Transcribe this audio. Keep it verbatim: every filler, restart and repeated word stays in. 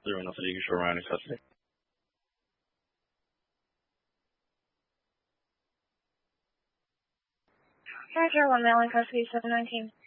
zero one three, Shore Ryan in custody. Roger, one male in custody, seven nineteen.